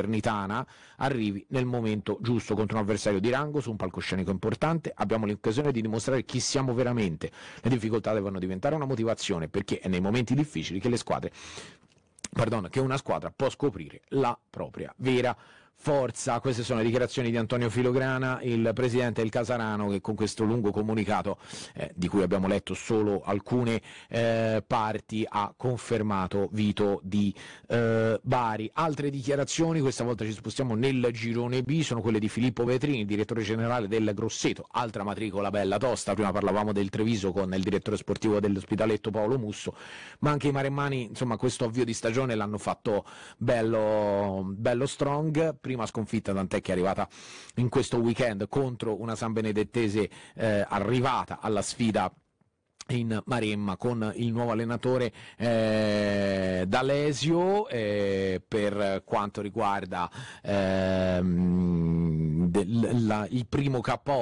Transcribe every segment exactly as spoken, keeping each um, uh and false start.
Salernitana arrivi nel momento giusto contro un avversario di rango su un palcoscenico importante. Abbiamo l'occasione di dimostrare chi siamo veramente. Le difficoltà devono diventare una motivazione, perché è nei momenti difficili che le squadre Pardon, che una squadra può scoprire la propria vera forza. Queste sono le dichiarazioni di Antonio Filograna, il presidente del Casarano, che con questo lungo comunicato, eh, di cui abbiamo letto solo alcune eh, parti, ha confermato Vito di eh, Bari. Altre dichiarazioni, questa volta ci spostiamo nel girone B, sono quelle di Filippo Vetrini, direttore generale del Grosseto, altra matricola bella tosta. Prima parlavamo del Treviso con il direttore sportivo dell'Ospitaletto Paolo Musso, ma anche i maremmani, insomma, questo avvio di stagione l'hanno fatto bello, bello strong. Prima sconfitta, tant'è che è arrivata in questo weekend contro una San Benedettese eh, arrivata alla sfida in Maremma con il nuovo allenatore eh, D'Alesio. Eh, per quanto riguarda ehm, del, la, il primo K O,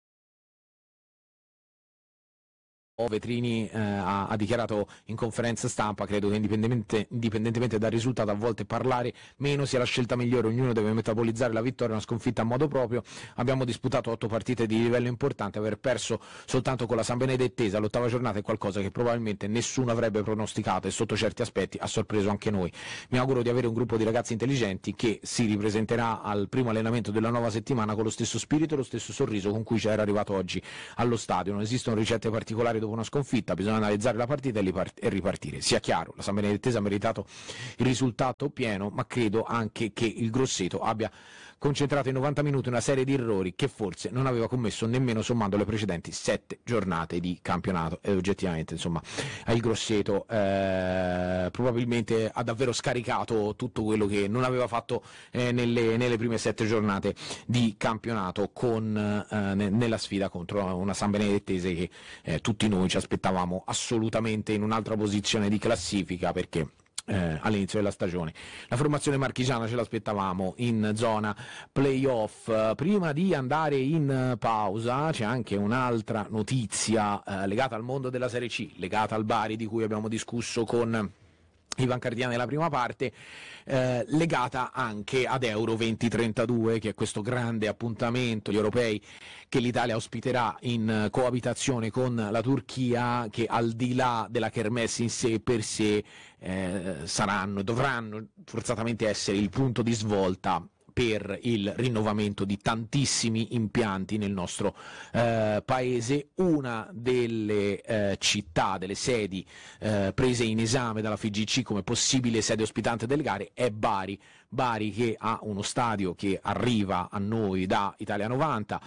Vetrini eh, ha, ha dichiarato in conferenza stampa: credo che indipendentemente, indipendentemente dal risultato, a volte parlare meno sia la scelta migliore, ognuno deve metabolizzare la vittoria, una sconfitta a modo proprio. Abbiamo disputato otto partite di livello importante, aver perso soltanto con la San Benedettese all'ottava giornata è qualcosa che probabilmente nessuno avrebbe pronosticato, e sotto certi aspetti ha sorpreso anche noi. Mi auguro di avere un gruppo di ragazzi intelligenti che si ripresenterà al primo allenamento della nuova settimana con lo stesso spirito e lo stesso sorriso con cui c'era arrivato oggi allo stadio. Non esistono ricette particolari dopo una sconfitta, bisogna analizzare la partita e ripartire. Sia chiaro, la San Benedettese ha meritato il risultato pieno, ma credo anche che il Grosseto abbia concentrato in novanta minuti una serie di errori che forse non aveva commesso nemmeno sommando le precedenti sette giornate di campionato, e oggettivamente, insomma, il Grosseto eh, probabilmente ha davvero scaricato tutto quello che non aveva fatto eh, nelle, nelle prime sette giornate di campionato con, eh, nella sfida contro una San Benedettese che eh, tutti noi ci aspettavamo assolutamente in un'altra posizione di classifica, perché Eh, all'inizio della stagione la formazione marchigiana ce l'aspettavamo in zona playoff. Prima di andare in pausa c'è anche un'altra notizia eh, legata al mondo della Serie C, legata al Bari, di cui abbiamo discusso con Ivan Cardiani nella prima parte, eh, legata anche ad Euro duemilatrentadue, che è questo grande appuntamento, gli europei, che l'Italia ospiterà in coabitazione con la Turchia, che al di là della kermesse in sé per sé eh, saranno, dovranno forzatamente essere il punto di svolta per il rinnovamento di tantissimi impianti nel nostro eh, paese. Una delle eh, città, delle sedi eh, prese in esame dalla F I G C come possibile sede ospitante delle gare è Bari. Bari, che ha uno stadio che arriva a noi da Italia novanta,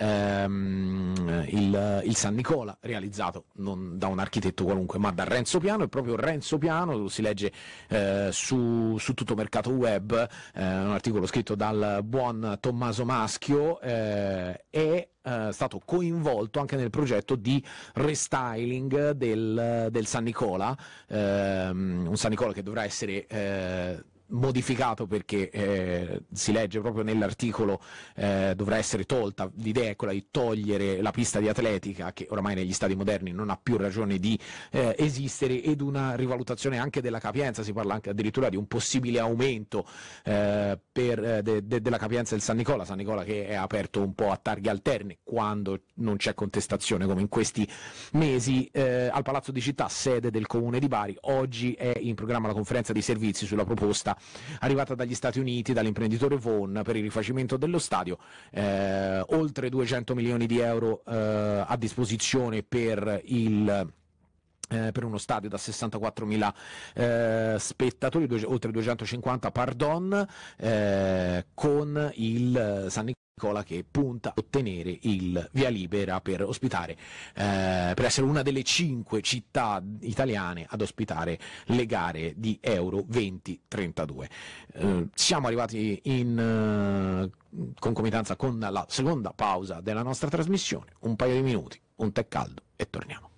ehm, il, il San Nicola, realizzato non da un architetto qualunque ma da Renzo Piano, e proprio Renzo Piano, si legge eh, su, su Tutto Mercato Web, eh, un articolo scritto dal buon Tommaso Maschio, eh, è Uh, stato coinvolto anche nel progetto di restyling del, del San Nicola, um, un San Nicola che dovrà essere uh, modificato, perché eh, si legge proprio nell'articolo eh, dovrà essere tolta, l'idea è quella di togliere la pista di atletica, che oramai negli stadi moderni non ha più ragione di eh, esistere, ed una rivalutazione anche della capienza. Si parla anche addirittura di un possibile aumento eh, per, eh, de, de, della capienza del San Nicola, San Nicola che è aperto un po' a targhe alterne quando non c'è contestazione, come in questi mesi, eh, al Palazzo di Città, sede del Comune di Bari. Oggi è in programma la conferenza di servizi sulla proposta arrivata dagli Stati Uniti, dall'imprenditore Vaughan, per il rifacimento dello stadio, eh, oltre duecento milioni di euro eh, a disposizione per il Eh, per uno stadio da sessantaquattromila eh, spettatori, due, oltre duecentocinquanta, pardon, eh, con il San Nicola che punta a ottenere il via libera per ospitare, eh, per essere una delle cinque città italiane ad ospitare le gare di Euro duemilatrentadue. Eh, siamo arrivati in eh, concomitanza con la seconda pausa della nostra trasmissione, un paio di minuti, un tè caldo e torniamo.